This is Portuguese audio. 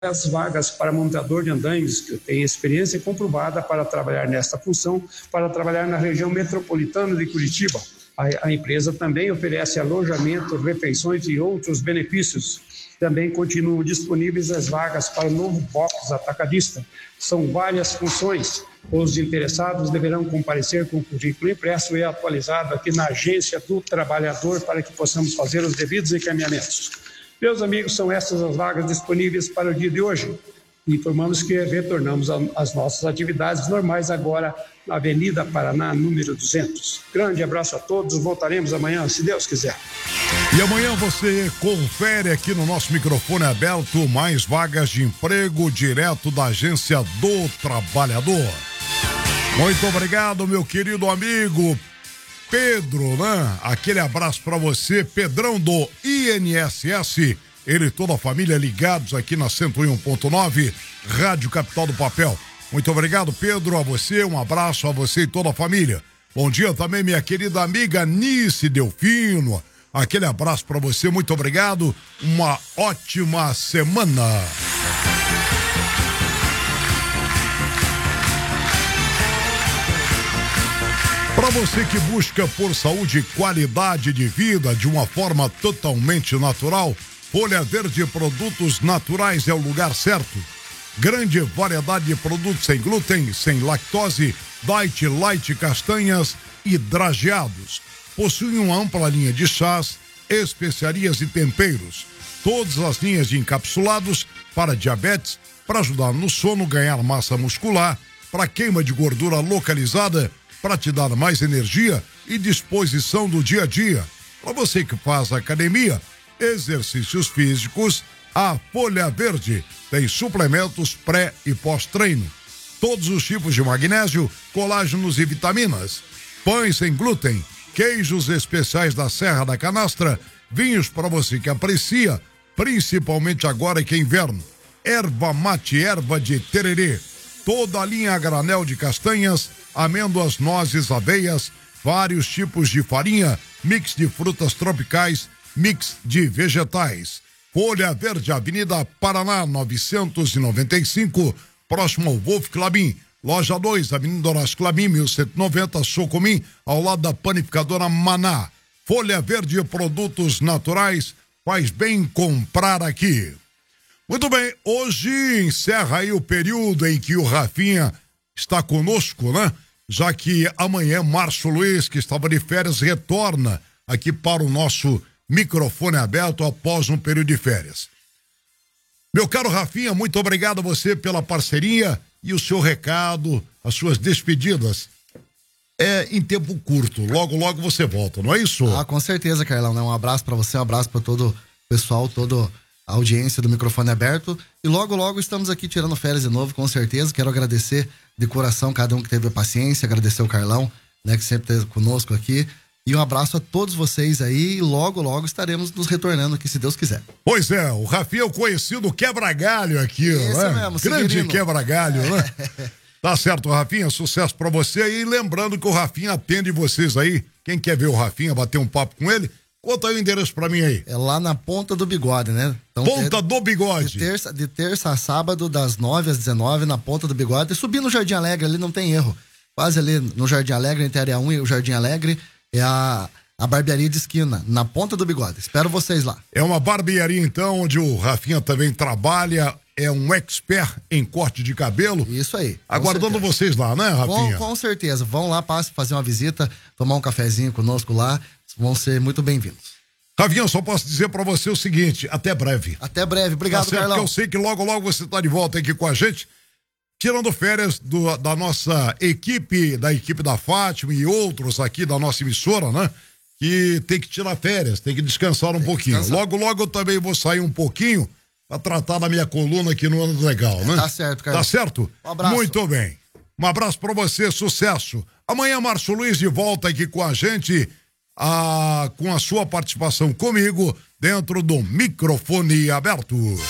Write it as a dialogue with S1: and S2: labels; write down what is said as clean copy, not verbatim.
S1: as vagas para montador de andaimes, que tem experiência comprovada para trabalhar nesta função, para trabalhar na região metropolitana de Curitiba. A empresa também oferece alojamento, refeições e outros benefícios. Também continuam disponíveis as vagas para o novo box atacadista. São várias funções. Os interessados deverão comparecer com o currículo impresso e atualizado aqui na Agência do Trabalhador para que possamos fazer os devidos encaminhamentos. Meus amigos, são essas as vagas disponíveis para o dia de hoje. Informamos que retornamos às nossas atividades normais agora na Avenida Paraná, número 200. Grande abraço a todos, voltaremos amanhã, se Deus quiser.
S2: E amanhã você confere aqui no nosso microfone aberto mais vagas de emprego direto da Agência do Trabalhador. Muito obrigado, meu querido amigo Pedro, né? Aquele abraço pra você, Pedrão do INSS, ele e toda a família ligados aqui na 101.9, Rádio Capital do Papel. Muito obrigado, Pedro, a você, um abraço a você e toda a família. Bom dia também, minha querida amiga Nice Delfino, aquele abraço pra você, muito obrigado, uma ótima semana. Para você que busca por saúde e qualidade de vida de uma forma totalmente natural, Folha Verde Produtos Naturais é o lugar certo. Grande variedade de produtos sem glúten, sem lactose, diet, light, castanhas e drageados. Possui uma ampla linha de chás, especiarias e temperos. Todas as linhas de encapsulados para diabetes, para ajudar no sono, ganhar massa muscular, para queima de gordura localizada, para te dar mais energia e disposição do dia a dia. Para você que faz academia, exercícios físicos, a Folha Verde tem suplementos pré e pós-treino. Todos os tipos de magnésio, colágenos e vitaminas. Pães sem glúten, queijos especiais da Serra da Canastra, vinhos para você que aprecia, principalmente agora que é inverno. Erva mate, erva de tererê. Toda a linha a granel de castanhas, amêndoas, nozes, aveias, vários tipos de farinha, mix de frutas tropicais, mix de vegetais. Folha Verde, Avenida Paraná 995, próximo ao Wolf Clabin. Loja 2, Avenida Horácio Clabin, 1190, Socomim, ao lado da panificadora Maná. Folha Verde, produtos naturais, faz bem comprar aqui. Muito bem, hoje encerra aí o período em que o Rafinha está conosco, né? Já que amanhã Márcio Luiz, que estava de férias, retorna aqui para o nosso microfone aberto após um período de férias. Meu caro Rafinha, muito obrigado a você pela parceria e o seu recado, as suas despedidas. É em tempo curto, logo, logo você volta, não é isso?
S3: Ah, com certeza, Carlão, né? Um abraço para você, um abraço para todo o pessoal, toda a audiência do microfone aberto. E logo, logo estamos aqui tirando férias de novo, com certeza. Quero agradecer de coração cada um que teve a paciência, agradecer o Carlão, né, que sempre esteve conosco aqui. E um abraço a todos vocês aí, e logo, logo estaremos nos retornando aqui, se Deus quiser.
S2: Pois é, o Rafinha é o conhecido quebra-galho aqui,
S3: Esse
S2: né?
S3: mesmo,
S2: grande
S3: Severino.
S2: quebra-galho, né? Tá certo, Rafinha, sucesso pra você. E lembrando que o Rafinha atende vocês aí. Quem quer ver o Rafinha, bater um papo com ele, conta aí o endereço pra mim aí.
S3: É lá na Ponta do Bigode, né? Então,
S2: Ponta do Bigode.
S3: De terça a sábado, das 9 às 19, na Ponta do Bigode. E subir no Jardim Alegre, ali não tem erro. Quase ali no Jardim Alegre, entre a área 1 e o Jardim Alegre, é a barbearia de esquina, na Ponta do Bigode. Espero vocês lá.
S2: É uma barbearia, então, onde o Rafinha também trabalha, é um expert em corte de cabelo.
S3: Isso aí.
S2: Aguardando vocês lá, né, Rafinha?
S3: Com certeza. Vão lá, fazer uma visita, tomar um cafezinho conosco lá. Vão ser muito bem-vindos.
S2: Rafinha, eu só posso dizer pra você o seguinte, até breve.
S3: Até breve. Obrigado,
S2: tá certo,
S3: Carlão.
S2: eu sei que logo, logo você tá de volta aqui com a gente, tirando férias da nossa equipe, da equipe da Fátima e outros aqui da nossa emissora, né? Que tem que tirar férias, tem que descansar um pouquinho. Logo, logo eu também vou sair um pouquinho pra tratar da minha coluna que não anda legal, né?
S3: Tá certo, Carlão.
S2: Tá certo?
S3: Um abraço.
S2: Muito bem. Um abraço pra você, sucesso. Amanhã, Márcio Luiz de volta aqui com a gente, com a sua participação comigo, dentro do microfone aberto.